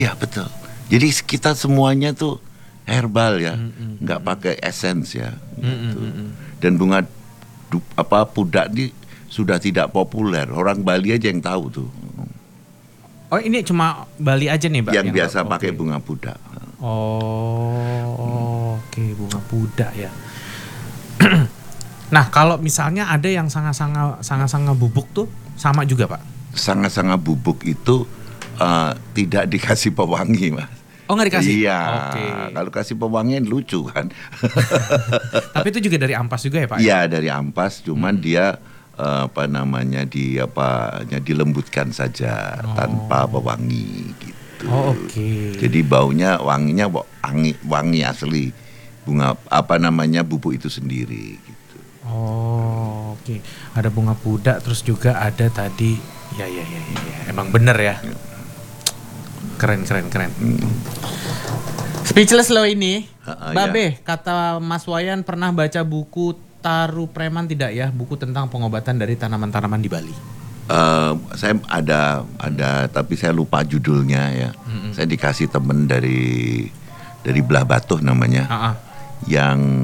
Ya betul. Jadi kita semuanya tuh herbal ya, nggak pakai essence ya. Gitu. Dan bunga pudak ini sudah tidak populer. Orang Bali aja yang tahu tuh. Oh ini cuma Bali aja nih Mbak? Yang biasa pakai bunga pudak. Oke, bunga pudak ya. Nah kalau misalnya ada yang sangat bubuk tuh sama juga Pak? Sangat bubuk itu tidak dikasih pewangi Mas. Oh nggak dikasih? Iya, kalau kasih pewangi lucu kan. Tapi itu juga dari ampas juga ya Pak? Iya dari ampas, cuman dia dilembutkan saja tanpa pewangi gitu. Jadi baunya wanginya wangi asli bunga bubuk itu sendiri gitu. Oke. Ada bunga pudak terus juga ada tadi ya. Emang bener ya. Keren. Speechless loh ini. Babe, kata Mas Wayan pernah baca buku Taru Preman tidak ya? Buku tentang pengobatan dari tanaman-tanaman di Bali. Saya ada tapi saya lupa judulnya ya. Saya dikasih temen dari Belah Batuh namanya. Yang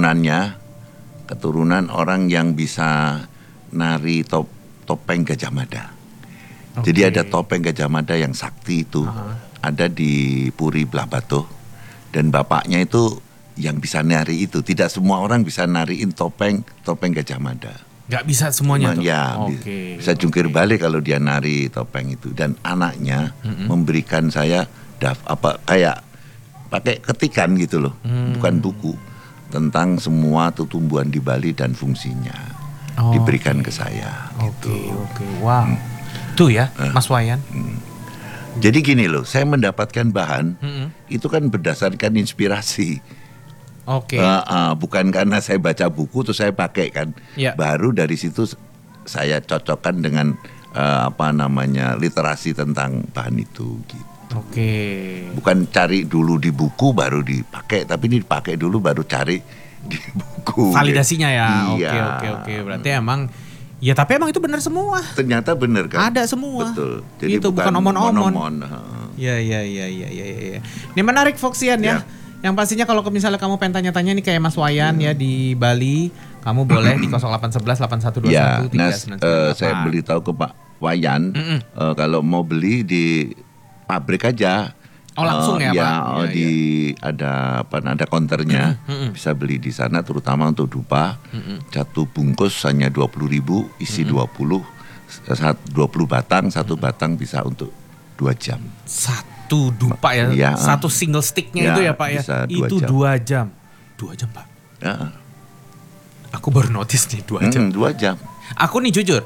keturunan orang yang bisa nari topeng Gajah Mada. Jadi ada topeng Gajah Mada yang sakti itu ada di Puri Belah Batuh, dan bapaknya itu yang bisa nari itu. Tidak semua orang bisa nariin topeng Gajah Mada. Gak bisa semuanya tuh? Ya, bisa jungkir balik kalau dia nari topeng itu. Dan anaknya memberikan saya kayak pakai ketikan gitu loh, bukan buku, tentang semua tumbuhan di Bali dan fungsinya. Diberikan ke saya. Oke. Wow. Tuh ya, Mas Wayan. Jadi gini loh, saya mendapatkan bahan itu kan berdasarkan inspirasi. Bukan karena saya baca buku terus saya pakai kan. Baru dari situ saya cocokkan dengan literasi tentang bahan itu gitu. Bukan cari dulu di buku baru dipakai, tapi ini dipakai dulu baru cari di buku. Validasinya ya. Iya. Oke. Berarti emang ya, tapi emang itu benar semua. Ternyata benar kan? Ada semua. Betul. Jadi itu bukan omon-omon. Ya. Ini menarik Foxian ya. Yang pastinya kalau misalnya kamu pengen tanya-tanya nih kayak Mas Wayan ya di Bali, kamu boleh di 0811 8121 saya beli tahu ke Pak Wayan, kalau mau beli di pabrik aja. Langsung ya Pak? Ada konternya, bisa beli di sana terutama untuk dupa. Satu bungkus hanya 20.000, isi 20 batang, satu batang bisa untuk 2 jam. Satu dupa ya? Satu single sticknya itu ya Pak ya? Itu 2 jam. 2 jam Pak? Ya. Aku baru notice nih 2 jam. 2 jam. Aku nih jujur,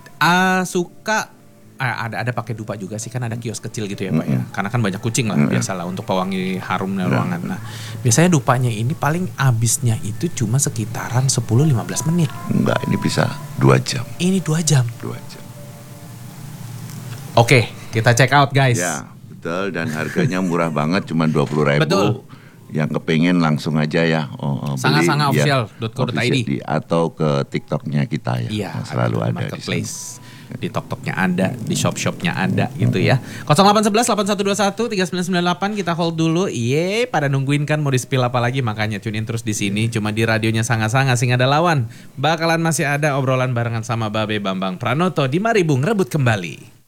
suka ada pakai dupa juga sih, kan ada kios kecil gitu ya Pak ya. Karena kan banyak kucing lah biasalah untuk pewangi harum ruangan. Nah, biasanya dupanya ini paling habisnya itu cuma sekitaran 10-15 menit. Enggak, ini bisa 2 jam. Ini 2 jam. 2 jam. Oke, kita check out guys. Ya, betul, dan harganya murah banget, cuma 20.000. Betul. Yang kepengen langsung aja ya. Sangasangaofficial.co.id atau ke TikToknya kita ya. Iya, selalu ada marketplace. Di TokToknya ada, di shop-shopnya ada gitu ya. 0811 8121 3998 kita hold dulu. Pada nungguin kan mau di-spill apa lagi, makanya tune in terus di sini. Cuma di radionya Sanga-Sanga Sing Ada Lawan. Bakalan masih ada obrolan barengan sama Babe Bambang Pranoto di Mari Bung Rebut Kembali.